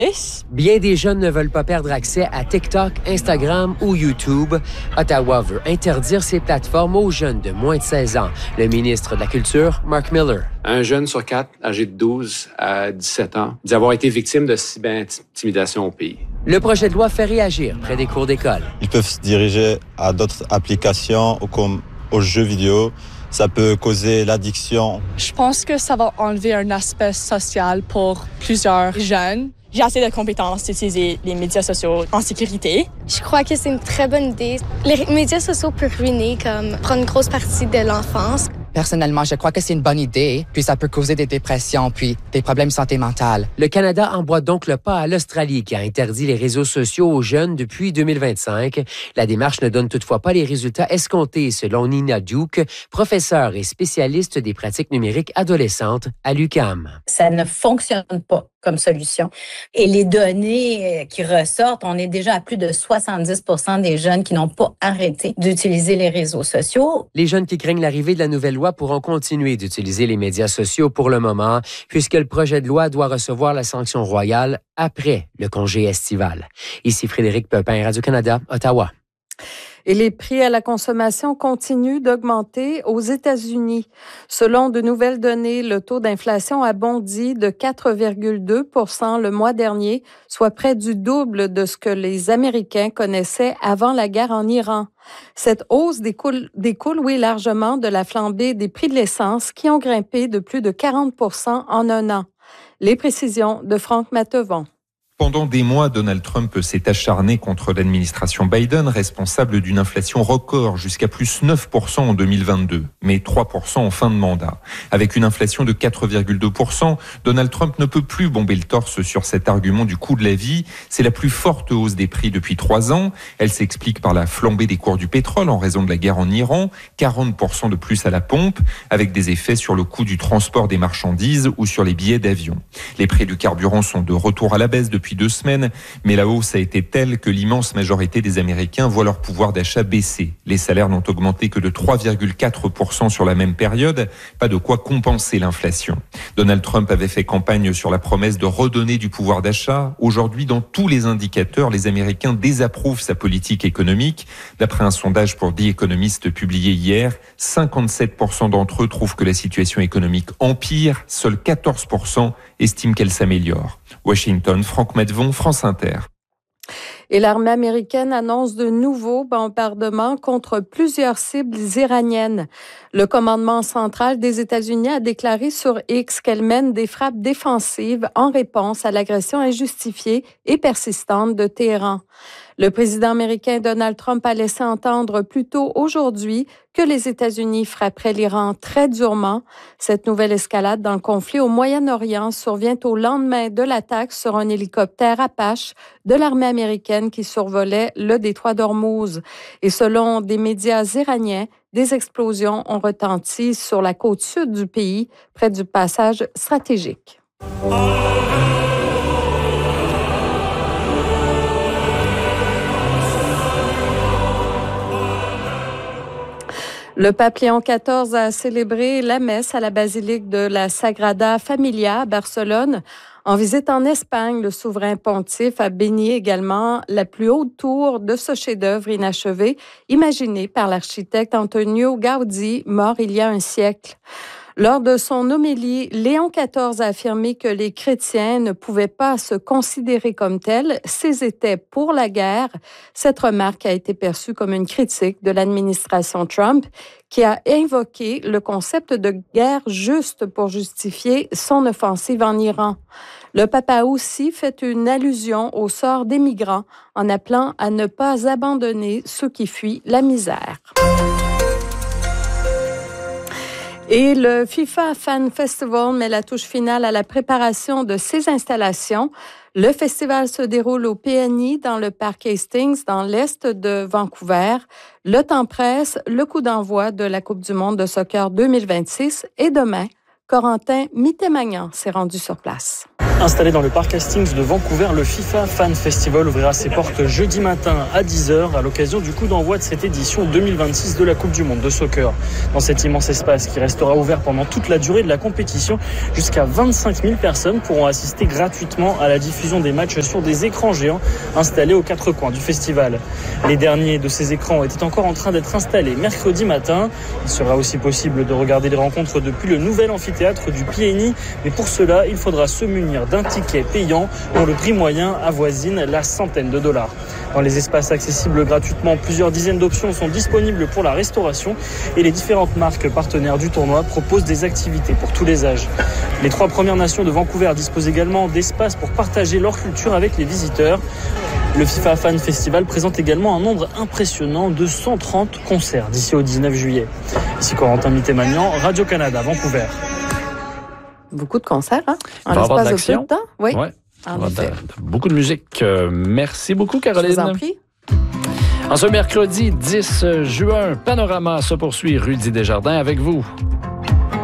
Bien des jeunes ne veulent pas perdre accès à TikTok, Instagram ou YouTube. Ottawa veut interdire ces plateformes aux jeunes de moins de 16 ans. Le ministre de la Culture, Mark Miller. Un jeune sur 4, âgé de 12 à 17 ans, dit avoir été victime de cyberintimidation au pays. Le projet de loi fait réagir près des cours d'école. Ils peuvent se diriger à d'autres applications comme aux jeux vidéo. Ça peut causer l'addiction. Je pense que ça va enlever un aspect social pour plusieurs jeunes. J'ai assez de compétences d'utiliser les médias sociaux en sécurité. Je crois que c'est une très bonne idée. Les médias sociaux peuvent ruiner, prendre une grosse partie de l'enfance. Personnellement, je crois que c'est une bonne idée, puis ça peut causer des dépressions, puis des problèmes de santé mentale. Le Canada emboîte donc le pas à l'Australie qui a interdit les réseaux sociaux aux jeunes depuis 2025. La démarche ne donne toutefois pas les résultats escomptés, selon Nina Duke, professeure et spécialiste des pratiques numériques adolescentes à l'UQAM. Ça ne fonctionne pas comme solution. Et les données qui ressortent, on est déjà à plus de 70% des jeunes qui n'ont pas arrêté d'utiliser les réseaux sociaux. Les jeunes qui craignent l'arrivée de la nouvelle loi pourront continuer d'utiliser les médias sociaux pour le moment, puisque le projet de loi doit recevoir la sanction royale après le congé estival. Ici Frédéric Pepin, Radio-Canada, Ottawa. Et les prix à la consommation continuent d'augmenter aux États-Unis. Selon de nouvelles données, le taux d'inflation a bondi de 4,2% le mois dernier, soit près du double de ce que les Américains connaissaient avant la guerre en Iran. Cette hausse découle largement de la flambée des prix de l'essence qui ont grimpé de plus de 40% en un an. Les précisions de Franck Mattevon. Pendant des mois, Donald Trump s'est acharné contre l'administration Biden, responsable d'une inflation record jusqu'à plus 9% en 2022, mais 3% en fin de mandat. Avec une inflation de 4,2%, Donald Trump ne peut plus bomber le torse sur cet argument du coût de la vie. C'est la plus forte hausse des prix depuis 3 ans. Elle s'explique par la flambée des cours du pétrole en raison de la guerre en Iran, 40% de plus à la pompe, avec des effets sur le coût du transport des marchandises ou sur les billets d'avion. Les prix du carburant sont de retour à la baisse depuis 2 semaines, mais la hausse a été telle que l'immense majorité des Américains voient leur pouvoir d'achat baisser. Les salaires n'ont augmenté que de 3,4% sur la même période, pas de quoi compenser l'inflation. Donald Trump avait fait campagne sur la promesse de redonner du pouvoir d'achat. Aujourd'hui, dans tous les indicateurs, les Américains désapprouvent sa politique économique. D'après un sondage pour The Economist publié hier, 57% d'entre eux trouvent que la situation économique empire, seuls 14% estiment qu'elle s'améliore. Washington, Franck Mattevon, France Inter. Et l'armée américaine annonce de nouveaux bombardements contre plusieurs cibles iraniennes. Le commandement central des États-Unis a déclaré sur X qu'elle mène des frappes défensives en réponse à l'agression injustifiée et persistante de Téhéran. Le président américain Donald Trump a laissé entendre plus tôt aujourd'hui que les États-Unis frapperaient l'Iran très durement. Cette nouvelle escalade dans le conflit au Moyen-Orient survient au lendemain de l'attaque sur un hélicoptère Apache de l'armée américaine qui survolait le détroit d'Ormuz. Et selon des médias iraniens, des explosions ont retenti sur la côte sud du pays, près du passage stratégique. Le pape Léon XIV a célébré la messe à la basilique de la Sagrada Familia à Barcelone. En visite en Espagne, le souverain pontife a béni également la plus haute tour de ce chef-d'œuvre inachevé, imaginé par l'architecte Antonio Gaudí, mort il y a un siècle. Lors de son homélie, Léon XIV a affirmé que les chrétiens ne pouvaient pas se considérer comme tels s'ils étaient pour la guerre. Cette remarque a été perçue comme une critique de l'administration Trump, qui a invoqué le concept de guerre juste pour justifier son offensive en Iran. Le pape a aussi fait une allusion au sort des migrants en appelant à ne pas abandonner ceux qui fuient la misère. Et le FIFA Fan Festival met la touche finale à la préparation de ces installations. Le festival se déroule au PNI dans le parc Hastings, dans l'est de Vancouver. Le temps presse, le coup d'envoi de la Coupe du monde de soccer 2026 et demain, Corentin Mittemagnan s'est rendu sur place. Installé dans le parc Hastings de Vancouver, le FIFA Fan Festival ouvrira ses portes jeudi matin à 10h à l'occasion du coup d'envoi de cette édition 2026 de la Coupe du Monde de soccer. Dans cet immense espace qui restera ouvert pendant toute la durée de la compétition, jusqu'à 25 000 personnes pourront assister gratuitement à la diffusion des matchs sur des écrans géants installés aux quatre coins du festival. Les derniers de ces écrans étaient encore en train d'être installés mercredi matin. Il sera aussi possible de regarder les rencontres depuis le nouvel amphithéâtre du PNI, mais pour cela, il faudra se munir d'un ticket payant dont le prix moyen avoisine la centaine de $. Dans les espaces accessibles gratuitement, plusieurs dizaines d'options sont disponibles pour la restauration et les différentes marques partenaires du tournoi proposent des activités pour tous les âges. Les 3 premières nations de Vancouver disposent également d'espaces pour partager leur culture avec les visiteurs. Le FIFA Fan Festival présente également un nombre impressionnant de 130 concerts d'ici au 19 juillet. Ici Corentin Mitté-Magnan, Radio-Canada, Vancouver. Beaucoup de concerts, hein? En l'espace de peu de temps? Oui. Ouais. Beaucoup de musique. Merci beaucoup, Caroline. Je vous en prie. En ce mercredi 10 juin, Panorama se poursuit. Rudy Desjardins avec vous.